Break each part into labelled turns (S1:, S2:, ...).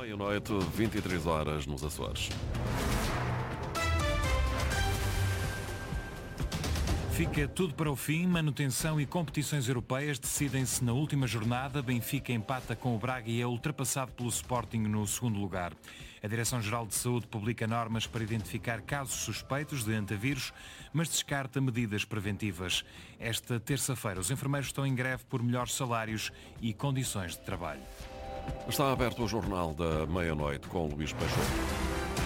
S1: Meia-noite, 23 horas nos Açores.
S2: Fica tudo para o fim. Manutenção e competições europeias decidem-se na última jornada. Benfica empata com o Braga e é ultrapassado pelo Sporting no segundo lugar. A Direção-Geral de Saúde publica normas para identificar casos suspeitos de antavírus, mas descarta medidas preventivas. Esta terça-feira, os enfermeiros estão em greve por melhores salários e condições de trabalho.
S1: Está aberto o Jornal da Meia-Noite com Luís Peixoto.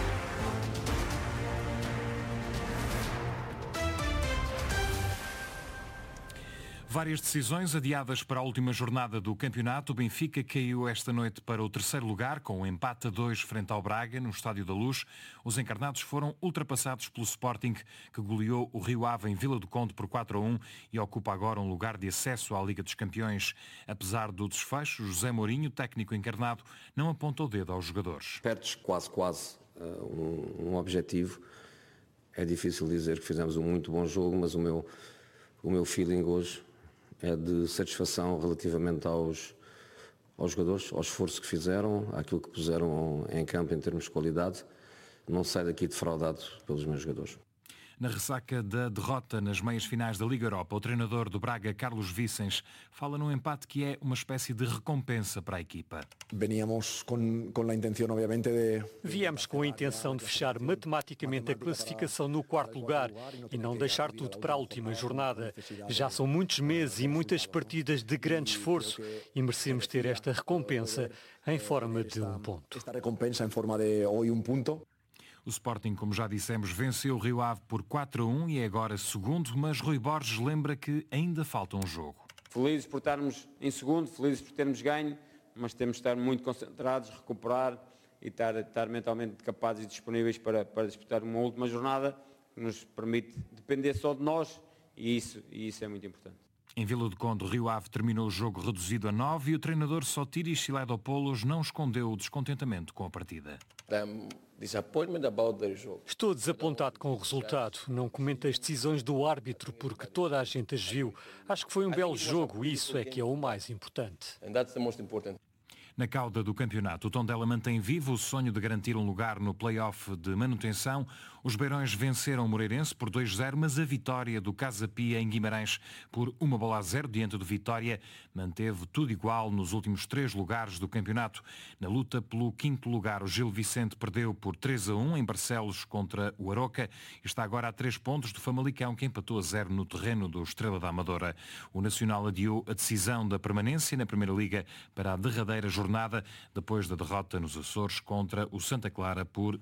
S2: Várias decisões adiadas para a última jornada do campeonato. O Benfica caiu esta noite para o terceiro lugar, com um empate a 2 frente ao Braga, no Estádio da Luz. Os encarnados foram ultrapassados pelo Sporting, que goleou o Rio Ave em Vila do Conde por 4-1 e ocupa agora um lugar de acesso à Liga dos Campeões. Apesar do desfecho, José Mourinho, técnico encarnado, não aponta o dedo aos jogadores.
S3: Perdes quase um objetivo. É difícil dizer que fizemos um muito bom jogo, mas o meu feeling hoje é de satisfação relativamente aos jogadores, ao esforço que fizeram, àquilo que puseram em campo em termos de qualidade. Não saio daqui defraudado pelos meus jogadores.
S2: Na ressaca da derrota nas meias finais da Liga Europa, o treinador do Braga, Carlos Vicens, fala num empate que é uma espécie de recompensa para a equipa.
S4: Viemos com a intenção de fechar matematicamente a classificação no quarto lugar e não deixar tudo para a última jornada. Já são muitos meses e muitas partidas de grande esforço e merecemos ter esta recompensa em forma de um ponto.
S2: O Sporting, como já dissemos, venceu o Rio Ave por 4-1 e é agora segundo, mas Rui Borges lembra que ainda falta um jogo.
S5: Felizes por estarmos em segundo, felizes por termos ganho, mas temos de estar muito concentrados, recuperar e estar mentalmente capazes e disponíveis para disputar uma última jornada que nos permite depender só de nós e isso é muito importante.
S2: Em Vila do Conde, Rio Ave terminou o jogo reduzido a 9 e o treinador Sotiris Siledopoulos não escondeu o descontentamento com a partida.
S4: Estou desapontado com o resultado. Não comento as decisões do árbitro porque toda a gente as viu. Acho que foi um belo jogo e isso é que é o mais importante.
S2: Na cauda do campeonato, o Tondela mantém vivo o sonho de garantir um lugar no play-off de manutenção. Os beirões venceram o Moreirense por 2-0, mas a vitória do Casa Pia em Guimarães por 1-0 diante do Vitória manteve tudo igual nos últimos 3 lugares do campeonato. Na luta pelo 5º lugar, o Gil Vicente perdeu por 3-1 em Barcelos contra o Aroca e está agora a 3 pontos do Famalicão, que empatou a 0 no terreno do Estrela da Amadora. O Nacional adiou a decisão da permanência na Primeira Liga para a derradeira jornada, depois da derrota nos Açores contra o Santa Clara por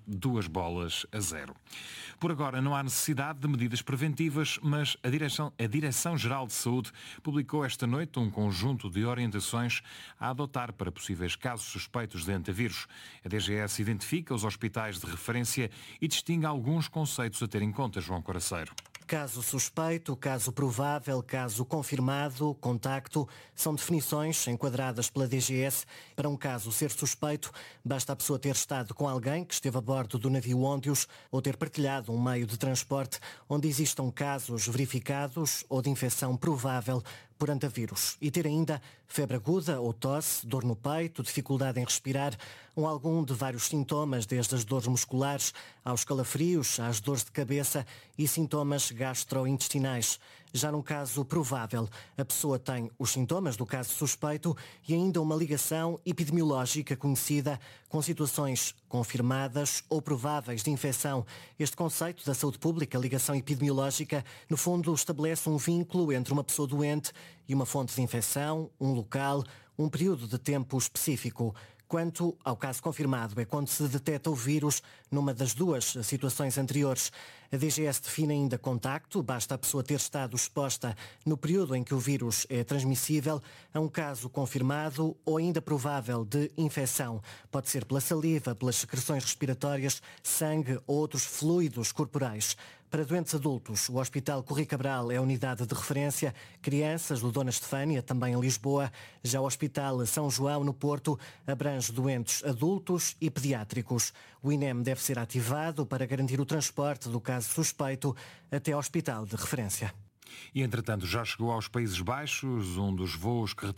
S2: 2-0. Por agora não há necessidade de medidas preventivas, mas a Direção-Geral de Saúde publicou esta noite um conjunto de orientações a adotar para possíveis casos suspeitos de antavírus. A DGS identifica os hospitais de referência e distingue alguns conceitos a ter em conta, João Coraceiro.
S6: Caso suspeito, caso provável, caso confirmado, contacto, são definições enquadradas pela DGS. Para um caso ser suspeito, basta a pessoa ter estado com alguém que esteve a bordo do navio Óndios ou ter partilhado um meio de transporte onde existam casos verificados ou de infecção provável por antavírus e ter ainda febre aguda ou tosse, dor no peito, dificuldade em respirar ou algum de vários sintomas, desde as dores musculares aos calafrios, às dores de cabeça e sintomas gastrointestinais. Já num caso provável, a pessoa tem os sintomas do caso suspeito e ainda uma ligação epidemiológica conhecida com situações confirmadas ou prováveis de infecção. Este conceito da saúde pública, ligação epidemiológica, no fundo estabelece um vínculo entre uma pessoa doente e uma fonte de infecção, um local, um período de tempo específico. Quanto ao caso confirmado, é quando se detecta o vírus numa das duas situações anteriores. A DGS define ainda contacto, basta a pessoa ter estado exposta no período em que o vírus é transmissível a um caso confirmado ou ainda provável de infecção. Pode ser pela saliva, pelas secreções respiratórias, sangue ou outros fluidos corporais. Para doentes adultos, o Hospital Correia Cabral é a unidade de referência. Crianças, do Dona Estefânia, também em Lisboa. Já o Hospital São João, no Porto, abrange doentes adultos e pediátricos. O INEM deve ser ativado para garantir o transporte do caso suspeito até ao hospital de referência.
S2: E, entretanto, já chegou aos Países Baixos, um dos voos que